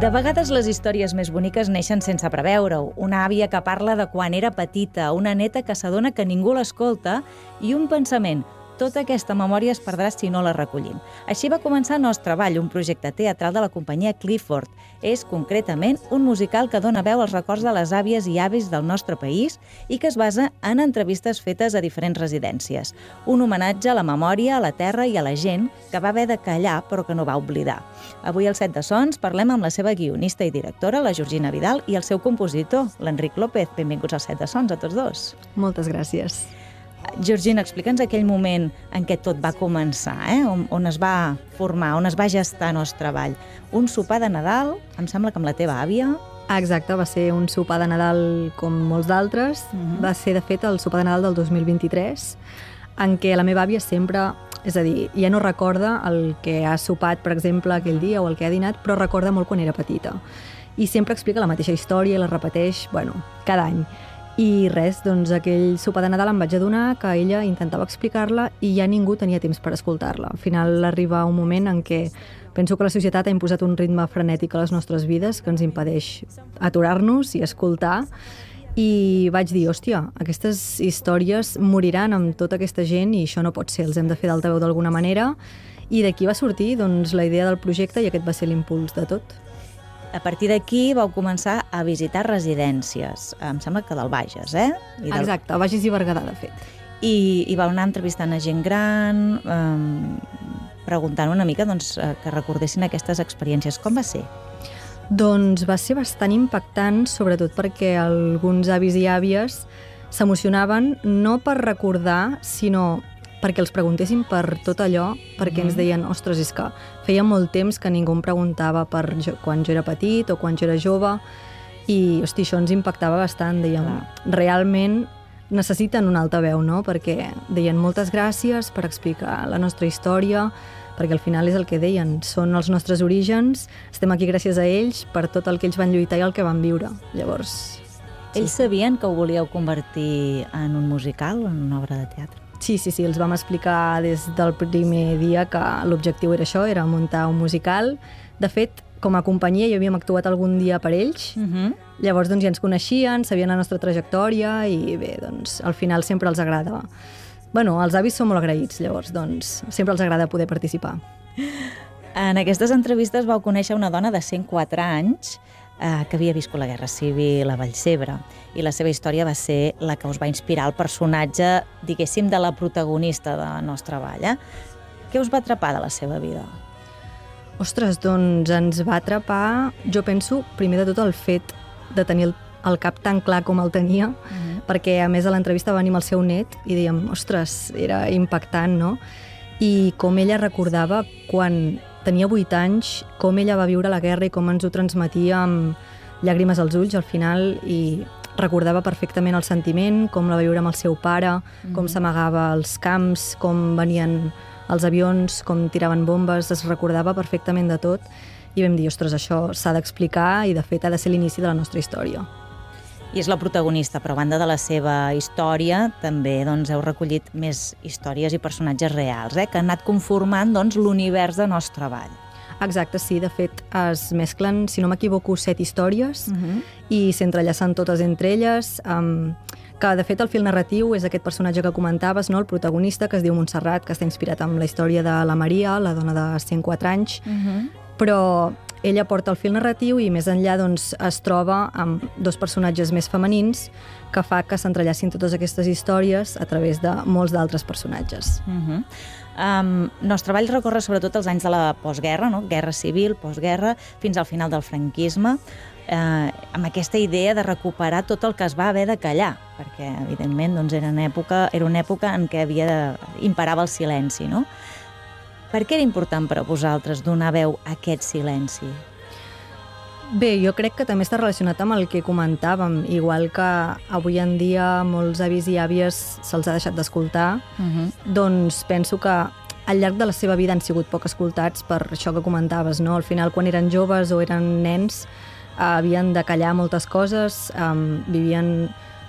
De vegades les històries més boniques neixen sense preveure-ho. Una àvia que parla de quan era petita, una neta que s'adona que ningú l'escolta i un pensament: tota aquesta memòria es perdrà si no la recollim. Així va començar Nostre Ball, un projecte teatral de la companyia Clifford. És, concretament, un musical que dona veu als records de les àvies i avis del nostre país i que es basa en entrevistes fetes a diferents residències. Un homenatge a la memòria, a la terra i a la gent que va haver de callar però que no va oblidar. Avui al Set de Sons parlem amb la seva guionista i directora, la Georgina Vidal, i el seu compositor, l'Enric López. Benvinguts al Set de Sons a tots dos. Moltes gràcies. Georgina, explica'ns aquell moment en què tot va començar, on es va formar, on es va gestar Nostre Ball. Un sopar de Nadal, em sembla que amb la teva àvia. Exacte, va ser un sopar de Nadal com molts d'altres. Va ser, de fet, el sopar de Nadal del 2023, en què la meva àvia sempre, és a dir, ja no recorda el que ha sopat, per exemple, aquell dia o el que ha dinat, però recorda molt quan era petita. I sempre explica la mateixa història i la repeteix, cada any. I res, doncs aquell sopar de Nadal em vaig adonar que ella intentava explicar-la i ja ningú tenia temps per escoltar-la. Al final arriba un moment en què penso que la societat ha imposat un ritme frenètic a les nostres vides que ens impedeix aturar-nos i escoltar. I vaig dir, hòstia, aquestes històries moriran amb tota aquesta gent i això no pot ser, els hem de fer d'altaveu d'alguna manera. I d'aquí va sortir doncs, la idea del projecte i aquest va ser l'impuls de tot. A partir d'aquí vau començar a visitar residències, em sembla que del Bages, Exacte, Bages i Berguedà, de fet. I vau anar entrevistant a gent gran, preguntant una mica que recordessin aquestes experiències. Com va ser? Doncs va ser bastant impactant, sobretot perquè alguns avis i àvies s'emocionaven no per recordar, sinó perquè els preguntessin per tot allò, perquè ens deien, ostres, és que feia molt temps que ningú em preguntava per quan jo era petit o quan jo era jove, i hosti, això ens impactava bastant, dèiem, realment necessiten un altaveu, no? Perquè deien moltes gràcies per explicar la nostra història, perquè al final és el que deien, són els nostres orígens, estem aquí gràcies a ells per tot el que ells van lluitar i el que van viure. Llavors... Ells sabien que ho volíeu convertir en un musical, en una obra de teatre? Sí, els vam explicar des del primer dia que l'objectiu era això, era muntar un musical. De fet, com a companyia ja havíem actuat algun dia per ells, llavors doncs, ja ens coneixien, sabien la nostra trajectòria i bé, doncs al final sempre els agrada. Els avis són molt agraïts, llavors doncs sempre els agrada poder participar. En aquestes entrevistes vau conèixer una dona de 104 anys que havia viscut la Guerra Civil a Vallcebre, i la seva història va ser la que us va inspirar el personatge, diguéssim, de la protagonista de Nostre Ball. Què us va atrapar de la seva vida? Ostres, doncs ens va atrapar, jo penso, primer de tot el fet de tenir el cap tan clar com el tenia, perquè a més a l'entrevista va venir amb el seu net i dèiem, ostres, era impactant, no? I com ella recordava quan tenia 8 anys, com ella va viure la guerra i com ens ho transmetia amb llàgrimes als ulls al final, i recordava perfectament el sentiment, com la va viure amb el seu pare, com s'amagava als camps, com venien els avions, com tiraven bombes, es recordava perfectament de tot, i vam dir, ostres, això s'ha d'explicar i de fet ha de ser l'inici de la nostra història. I és la protagonista, però a banda de la seva història, també heu recollit més històries i personatges reals, que han anat conformant l'univers de Nostre Ball. Exacte, sí, de fet es mesclen, si no m'equivoco, 7 històries i s'entrellacen totes entre elles, que de fet el fil narratiu és aquest personatge que comentaves, no? El protagonista, que es diu Montserrat, que està inspirat en la història de la Maria, la dona de 104 anys, però ella porta el fil narratiu i més enllà es troba amb 2 personatges més femenins que fa que s'entrellacin totes aquestes històries a través de molts d'altres personatges. Nostre Ball recorre sobretot els anys de la postguerra, no? Guerra civil, postguerra, fins al final del franquisme, amb aquesta idea de recuperar tot el que es va haver de callar, perquè evidentment era una època en què imperava el silenci, no? Per què era important per a vosaltres donar veu a aquest silenci? Bé, jo crec que també està relacionat amb el que comentàvem, igual que avui en dia molts avis i àvies se'ls ha deixat d'escoltar, doncs penso que al llarg de la seva vida han sigut poc escoltats per això que comentaves, no? Al final, quan eren joves o eren nens, havien de callar moltes coses, vivien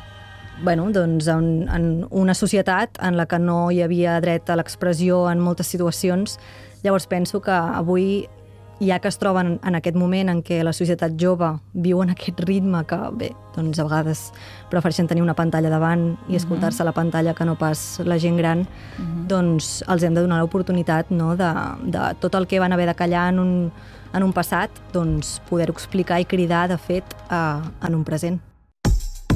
en una societat en la que no hi havia dret a l'expressió en moltes situacions. Llavors penso que avui ja que es troben en aquest moment en què la societat jove viu en aquest ritme que, bé, doncs a vegades prefereixen tenir una pantalla davant i escoltar-se a la pantalla que no pas la gent gran, doncs els hem de donar l'oportunitat, no?, de tot el que van haver de callar en un passat, doncs poder-ho explicar i cridar, de fet, en un present.